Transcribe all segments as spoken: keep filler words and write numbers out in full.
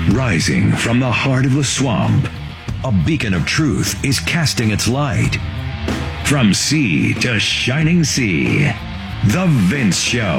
Rising from the heart of the swamp, a beacon of truth is casting its light. From sea to shining sea, The Vince Show.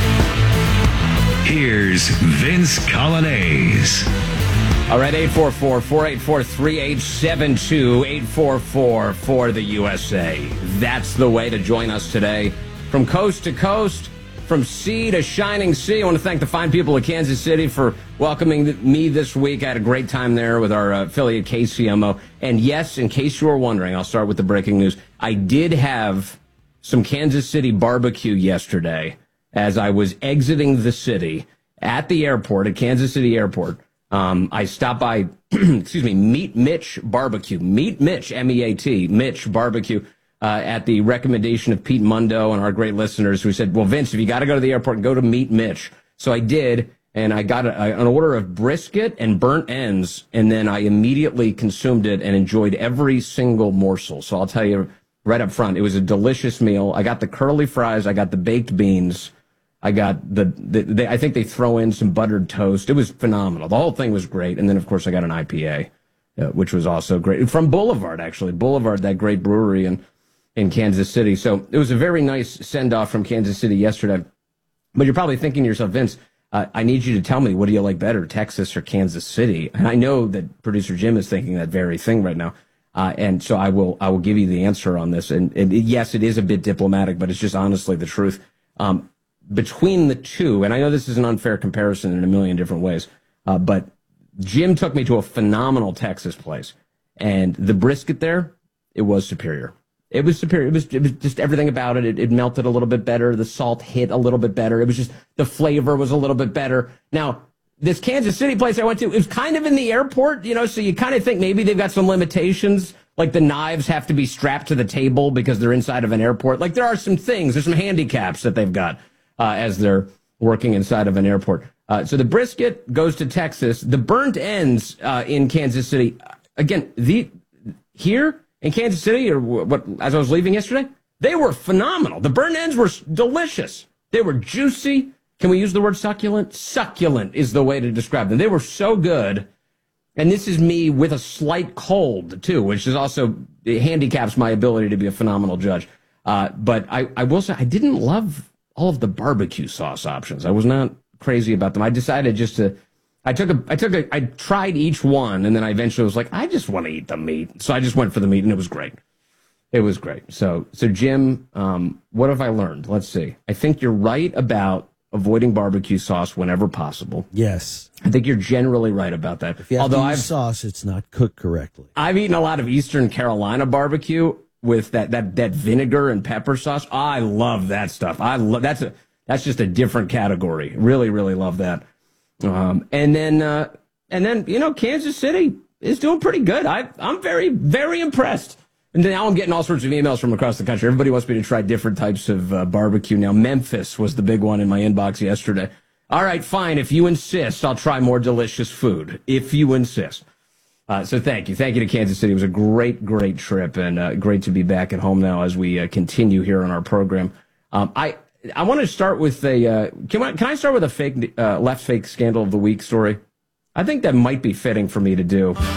Here's Vince Coglianese. All right, eight four four, four eight four, three eight seven two, eight four four for the U S A. That's the way to join us today. From coast to coast, from sea to shining sea. I want to thank the fine people of Kansas City for welcoming me this week. I had a great time there with our affiliate K C M O. And yes, in case you were wondering, I'll start with the breaking news. I did have some Kansas City barbecue yesterday as I was exiting the city at the airport, at Kansas City Airport. Um, I stopped by, excuse me, Meet Mitch Barbecue. Meet Mitch, M E A T, Mitch Barbecue. Uh, at the recommendation of Pete Mundo and our great listeners who said, well, Vince, if you got to go to the airport, go to Meet Mitch. So I did, and I got a, an order of brisket and burnt ends, and then I immediately consumed it and enjoyed every single morsel. So I'll tell you right up front, it was a delicious meal. I got the curly fries. I got the baked beans. I got the, the, the I think they throw in some buttered toast. It was phenomenal. The whole thing was great. And then, of course, I got an I P A, uh, which was also great. From Boulevard, actually. Boulevard, that great brewery. And in Kansas City. So it was a very nice send-off from Kansas City yesterday. But you're probably thinking to yourself, Vince, uh, I need you to tell me, what do you like better, Texas or Kansas City? And I know that producer Jim is thinking that very thing right now. Uh, and so I will I will give you the answer on this. And, and yes, it is a bit diplomatic, but it's just honestly the truth. Um, between the two, and I know this is an unfair comparison in a million different ways, uh, but Jim took me to a phenomenal Texas place. And the brisket there, it was superior. It was superior. It was, it was just everything about it. it. It melted a little bit better. The salt hit a little bit better. It was just, the flavor was a little bit better. Now, this Kansas City place I went to, it was kind of in the airport, you know, so you kind of think maybe they've got some limitations, like the knives have to be strapped to the table because they're inside of an airport. Like there are some things, there's some handicaps that they've got uh, as they're working inside of an airport. Uh, so the brisket goes to Texas. The burnt ends uh, in Kansas City, again, the here, in Kansas City, or what, as I was leaving yesterday, they were phenomenal. The burnt ends were delicious. They were juicy. Can we use the word succulent? Succulent is the way to describe them. They were so good. And this is me with a slight cold, too, which is also it handicaps my ability to be a phenomenal judge. Uh, but I, I will say I didn't love all of the barbecue sauce options. I was not crazy about them. I decided just to... I took a, I took a, I tried each one, and then I eventually was like, I just want to eat the meat. So I just went for the meat, and it was great. It was great. So, so Jim, um, what have I learned? Let's see. I think you're right about avoiding barbecue sauce whenever possible. Yes. I think you're generally right about that. If you have Although to use I've, sauce, it's not cooked correctly. I've eaten a lot of Eastern Carolina barbecue with that, that, that vinegar and pepper sauce. I love that stuff. I love, that's a, that's just a different category. Really, really love that. Um, and then, uh, and then, you know, Kansas City is doing pretty good. I, I'm very, very impressed. And now I'm getting all sorts of emails from across the country. Everybody wants me to try different types of uh, barbecue now. Memphis was the big one in my inbox yesterday. All right, fine. If you insist, I'll try more delicious food. If you insist. Uh, so thank you. Thank you to Kansas City. It was a great, great trip, and uh, great to be back at home now as we uh, continue here on our program. Um, I, I want to start with a, uh, can I, can I start with a fake, uh, left fake scandal of the week story? I think that might be fitting for me to do.